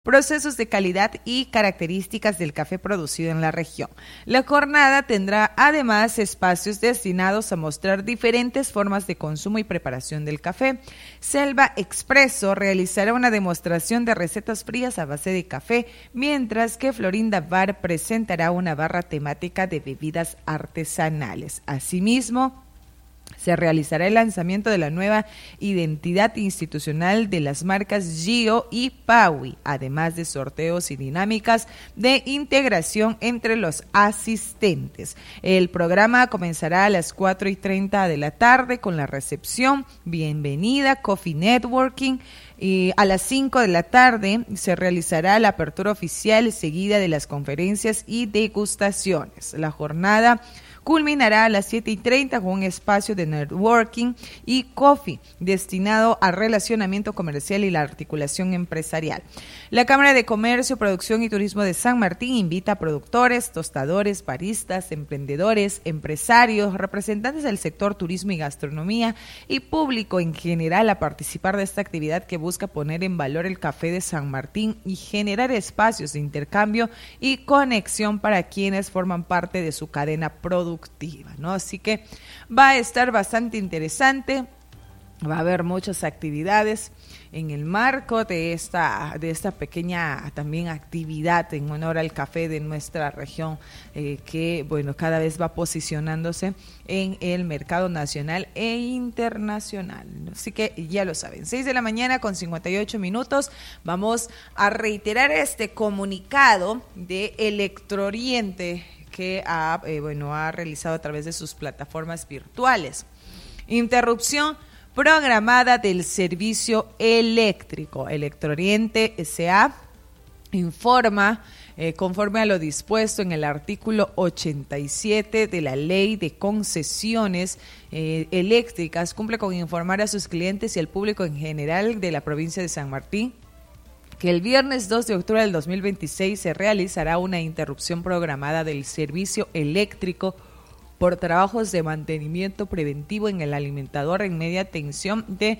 procesos de calidad y características del café producido en la región. La jornada tendrá además espacios destinados a mostrar diferentes formas de consumo y preparación del café. Selva Expreso realizará una demostración de recetas frías a base de café, mientras que Florinda Bar presentará una barra temática de bebidas artesanales. Asimismo, se realizará el lanzamiento de la nueva identidad institucional de las marcas Gio y Paui, además de sorteos y dinámicas de integración entre los asistentes. El programa comenzará a las 4:30 de la tarde con la recepción, bienvenida, coffee networking. Y a las 5 de la tarde se realizará la apertura oficial seguida de las conferencias y degustaciones. La jornada culminará a las 7:30 con un espacio de networking y coffee destinado al relacionamiento comercial y la articulación empresarial. La Cámara de Comercio, Producción y Turismo de San Martín invita a productores, tostadores, baristas, emprendedores, empresarios, representantes del sector turismo y gastronomía y público en general a participar de esta actividad que busca poner en valor el café de San Martín y generar espacios de intercambio y conexión para quienes forman parte de su cadena productiva, ¿no? Así que va a estar bastante interesante, va a haber muchas actividades en el marco de esta pequeña también actividad en honor al café de nuestra región, que bueno, cada vez va posicionándose en el mercado nacional e internacional. Así que ya lo saben, 6 de la mañana con 58 minutos. Vamos a reiterar este comunicado de Electrooriente que ha realizado a través de sus plataformas virtuales. Interrupción programada del servicio eléctrico. Electrooriente S.A. informa, conforme a lo dispuesto en el artículo 87 de la Ley de Concesiones Eléctricas, cumple con informar a sus clientes y al público en general de la provincia de San Martín que el viernes 2 de octubre del 2026 se realizará una interrupción programada del servicio eléctrico por trabajos de mantenimiento preventivo en el alimentador en media tensión de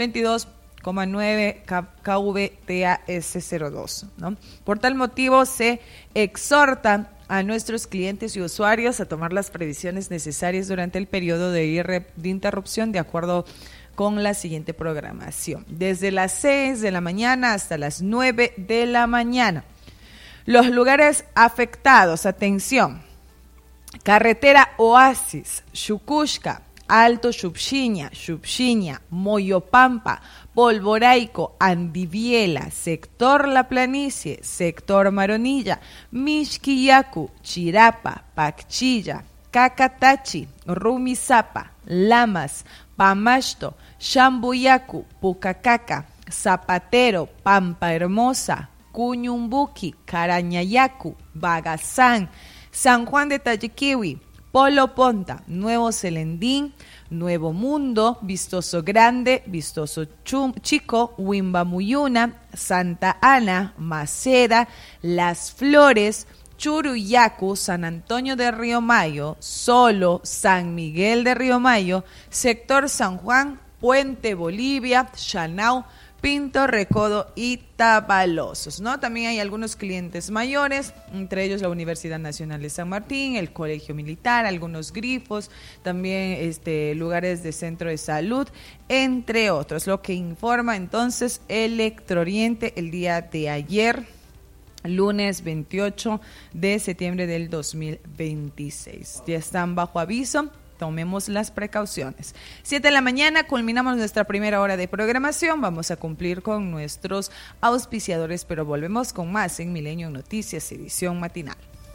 22,9 kVTAS02, ¿no? Por tal motivo se exhorta a nuestros clientes y usuarios a tomar las previsiones necesarias durante el periodo de interrupción de acuerdo con la siguiente programación. Desde las 6 de la mañana hasta las 9 de la mañana. Los lugares afectados, atención: Carretera Oasis, Xucushca, Alto Xupxiña, Moyopampa, Polvoraico, Andiviela, Sector La Planicie, Sector Maronilla, Mixquillacu, Chirapa, Pacchilla, Cacatachi, Rumisapa, Lamas, Pamashto, Chambuyacu, Pucacaca, Zapatero, Pampa Hermosa, Cuñumbuqui, Carañayacu, Bagazán, San Juan de Tayiquiwi, Polo Ponta, Nuevo Celendín, Nuevo Mundo, Vistoso Grande, Vistoso Chico, Huimbamuyuna, Santa Ana, Maceda, Las Flores, Churuyacu, San Antonio de Río Mayo, Solo, San Miguel de Río Mayo, Sector San Juan, Puente Bolivia, Chanao, Pinto, Recodo y Tabalosos, ¿no? También hay algunos clientes mayores, entre ellos la Universidad Nacional de San Martín, el Colegio Militar, algunos grifos, también lugares de centro de salud, entre otros. Lo que informa entonces Electrooriente el día de ayer, lunes 28 de septiembre del 2026. Ya están bajo aviso. Tomemos las precauciones. 7 de la mañana, culminamos nuestra primera hora de programación. Vamos a cumplir con nuestros auspiciadores, pero volvemos con más en Milenio Noticias, edición matinal.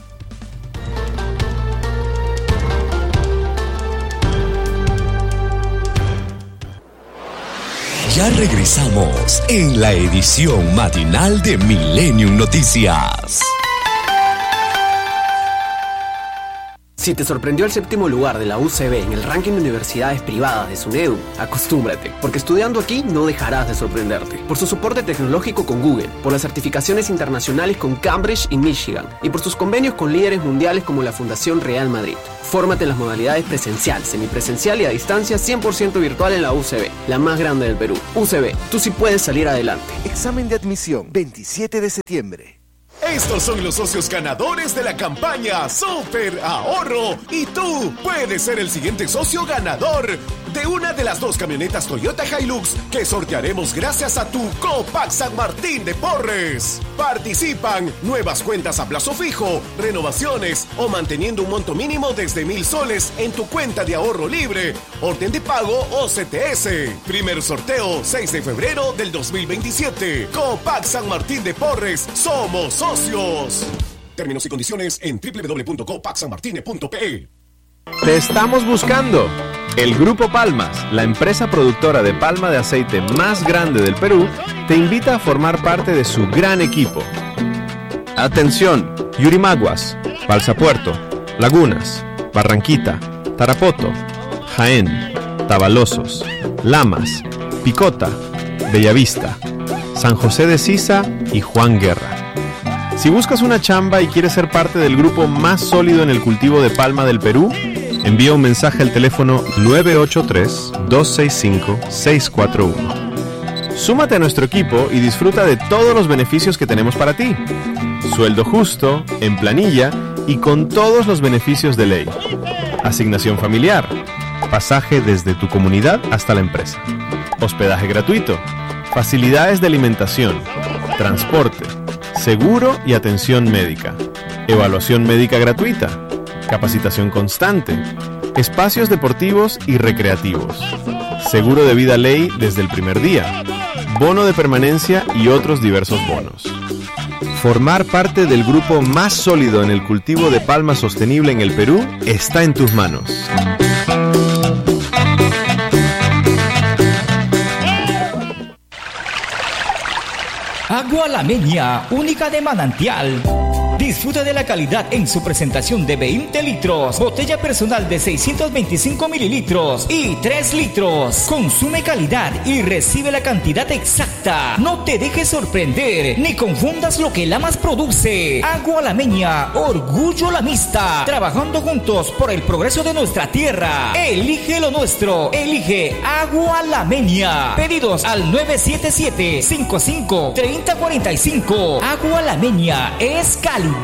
Ya regresamos en la edición matinal de Milenio Noticias. Si te sorprendió el 7º lugar de la UCB en el ranking de universidades privadas de SUNEDU, acostúmbrate, porque estudiando aquí no dejarás de sorprenderte. Por su soporte tecnológico con Google, por las certificaciones internacionales con Cambridge y Michigan, y por sus convenios con líderes mundiales como la Fundación Real Madrid. Fórmate en las modalidades presencial, semipresencial y a distancia 100% virtual en la UCB, la más grande del Perú. UCB, tú sí puedes salir adelante. Examen de admisión, 27 de septiembre. Estos son los socios ganadores de la campaña Super Ahorro y tú puedes ser el siguiente socio ganador de una de las 2 camionetas Toyota Hilux que sortearemos gracias a tu Copac San Martín de Porres. Participan nuevas cuentas a plazo fijo, renovaciones o manteniendo un monto mínimo desde 1,000 soles en tu cuenta de ahorro libre, orden de pago o CTS. Primer sorteo 6 de febrero del 2027. Copac San Martín de Porres, somos socios. Términos y condiciones en www.copacsanmartine.pe. Te estamos buscando. El Grupo Palmas, la empresa productora de palma de aceite más grande del Perú, te invita a formar parte de su gran equipo. Atención, Yurimaguas, Balsa Puerto, Lagunas, Barranquita, Tarapoto, Jaén, Tabalosos, Lamas, Picota, Bellavista, San José de Sisa y Juan Guerra. Si buscas una chamba y quieres ser parte del grupo más sólido en el cultivo de palma del Perú, envía un mensaje al teléfono 983-265-641. Súmate a nuestro equipo y disfruta de todos los beneficios que tenemos para ti. Sueldo justo, en planilla y con todos los beneficios de ley. Asignación familiar, pasaje desde tu comunidad hasta la empresa. Hospedaje gratuito, facilidades de alimentación, transporte, seguro y atención médica, evaluación médica gratuita, capacitación constante, espacios deportivos y recreativos, seguro de vida ley desde el primer día, bono de permanencia y otros diversos bonos. Formar parte del grupo más sólido en el cultivo de palma sostenible en el Perú está en tus manos. Agua La Meña, única de manantial. Disfruta de la calidad en su presentación de 20 litros, botella personal de 625 mililitros y 3 litros. Consume calidad y recibe la cantidad exacta. No te dejes sorprender ni confundas lo que Lamas produce. Agua La Meña, orgullo lamista. Trabajando juntos por el progreso de nuestra tierra. Elige lo nuestro. Elige Agua La Meña. Pedidos al 977-55-3045. Agua La Meña es calidad.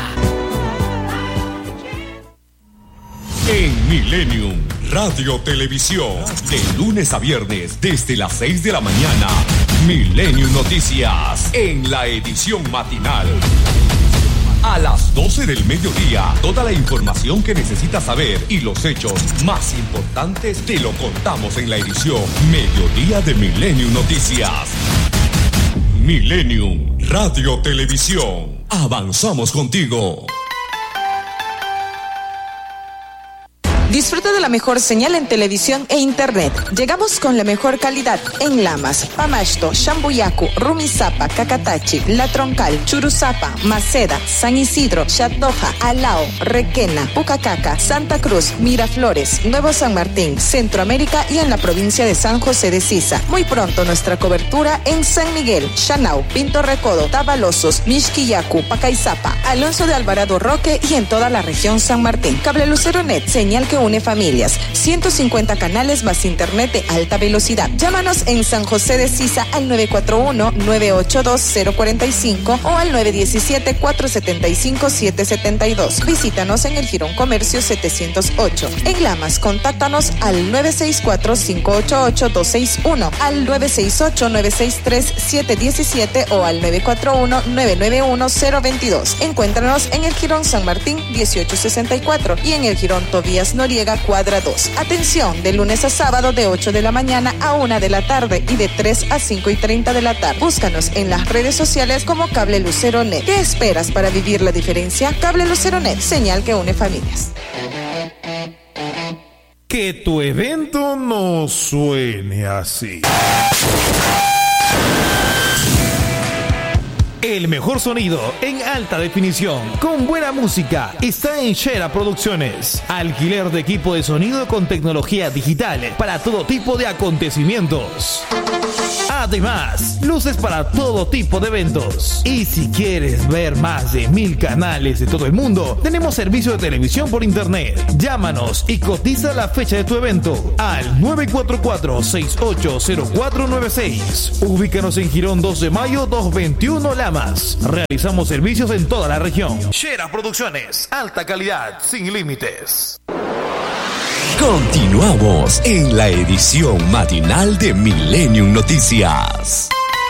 En Millennium Radio Televisión, de lunes a viernes desde las 6 de la mañana, Millennium Noticias en la edición matinal. A las 12 del mediodía, toda la información que necesitas saber y los hechos más importantes te lo contamos en la edición Mediodía de Millennium Noticias. Millennium Radio Televisión. Avanzamos contigo. Disfruta de la mejor señal en televisión e internet. Llegamos con la mejor calidad en Lamas, Pamasto, Shambuyacu, Rumizápa, Cacatachi, La Troncal, Churuzapa, Maceda, San Isidro, Chatdoja, Alao, Requena, Pucacaca, Santa Cruz, Miraflores, Nuevo San Martín, Centroamérica y en la provincia de San José de Sisa. Muy pronto nuestra cobertura en San Miguel, Chanau, Pinto Recodo, Tabalosos, Mixquillacu, Pacaizapa, Alonso de Alvarado Roque y en toda la región San Martín. Cable Lucero Net, señal que une familias. 150 canales más internet de alta velocidad. Llámanos en San José de Sisa al 941-982-045 o al 917-475-772. Visítanos en el Jirón Comercio 708. En Lamas, contáctanos al 964-588-261, al 968-963-717 o al 941-991-022. Encuéntranos en el Jirón San Martín 1864 y en el Jirón Tobías Noriega cuadra 2. Atención, de lunes a sábado de 8 de la mañana a 1 de la tarde y de 3 a 5:30 de la tarde. Búscanos en las redes sociales como Cable Lucero Net. ¿Qué esperas para vivir la diferencia? Cable Lucero Net, señal que une familias. Que tu evento no suene así. El mejor sonido en alta definición, con buena música, está en Shera Producciones. Alquiler de equipo de sonido con tecnología digital para todo tipo de acontecimientos. Además, luces para todo tipo de eventos. Y si quieres ver más de 1000 canales de todo el mundo, tenemos servicio de televisión por internet. Llámanos y cotiza la fecha de tu evento al 944-680496. Ubícanos en Girón 2 de Mayo 221 Lamas. Realizamos servicios en toda la región. Shera Producciones, alta calidad, sin límites. Continuamos en la edición matinal de Millennium Noticias.